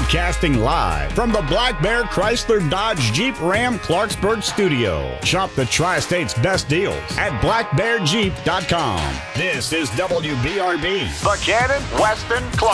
Broadcasting live from the Black Bear Chrysler Dodge Jeep Ram Clarksburg studio. Shop the Tri-State's best deals at blackbearjeep.com. This is WBRB, Buchanan, Weston, Clark.